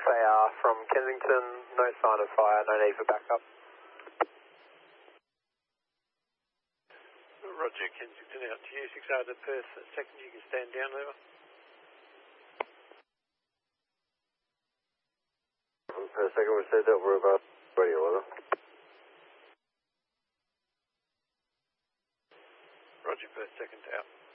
FAR from Kensington, no sign of fire, no need for backup. Roger, Kensington out to you, 6R to Perth, second you can stand down, over. Per second, we said that we're about radio, over. Roger, Perth, second out.